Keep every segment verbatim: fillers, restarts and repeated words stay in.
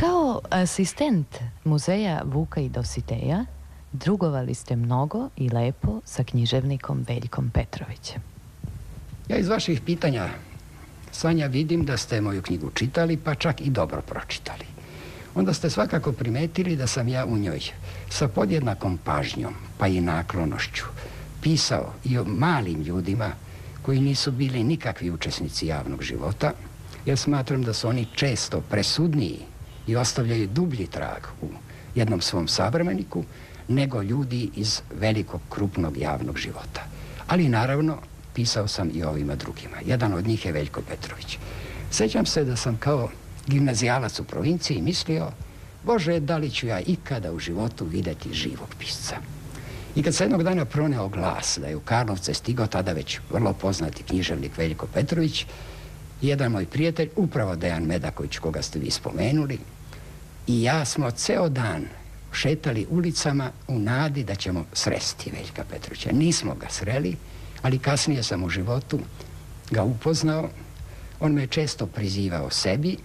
Kao asistent muzeja Vuka i Dositeja drugovali ste mnogo i lepo sa književnikom Veljkom Petrovićem. Ja iz vaših pitanja, Sanja, vidim da ste moju knjigu čitali, pa čak i dobro pročitali. Onda ste svakako primetili da sam ja u njoj sa podjednakom pažnjom, pa i naklonošću, pisao i o malim ljudima koji nisu bili nikakvi učesnici javnog života, jer smatram da su oni često presudniji i ostavljaju dublji trag u jednom svom savremeniku nego ljudi iz velikog, krupnog javnog života. Ali naravno, pisao sam i o ovima drugima. Jedan od njih je Veljko Petrović. Sjećam se da sam kao gimnazijalac u provinciji mislio, Bože, da li ću ja ikada u životu vidjeti živog pisca. I kad se jednog dana proneo glas da je u Karlovce stigao tada već vrlo poznati književnik Veljko Petrović, jedan moj prijatelj, upravo Dejan Medaković, koga ste vi spomenuli, i ja smo ceo dan šetali ulicama u nadi da ćemo sresti Veljka Petrovića. Nismo ga sreli, ali kasnije sam u životu ga upoznao. On me često prizivao sebi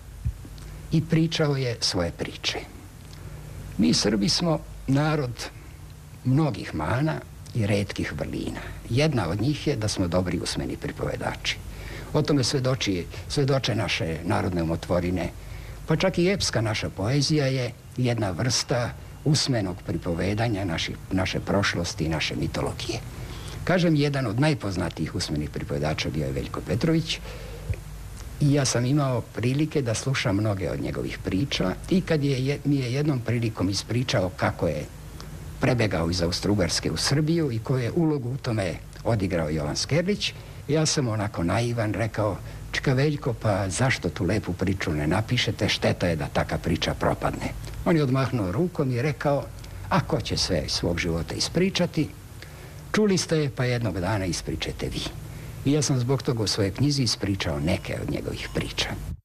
i pričao je svoje priče. Mi Srbi smo narod mnogih mana i retkih vrlina. Jedna od njih je da smo dobri usmeni pripovedači. O tome svedoči, svedoče naše narodne umotvorine, pa čak i epska naša poezija je jedna vrsta usmenog pripovedanja naši, naše prošlosti i naše mitologije. Kažem, jedan od najpoznatijih usmenih pripovedača bio je Veljko Petrović i ja sam imao prilike da slušam mnoge od njegovih priča i kad je, mi je jednom prilikom ispričao kako je prebegao iz Austro-Ugarske u Srbiju i koju je ulogu u tome odigrao Jovan Skerlić, ja sam onako naivan rekao, čeka Veljko, pa zašto tu lepu priču ne napišete, šteta je da taka priča propadne. On je odmahnuo rukom i rekao, a ko će sve iz svog života ispričati, čuli ste je, pa jednog dana ispričajte vi. I ja sam zbog toga u svojoj knjizi ispričao neke od njegovih priča.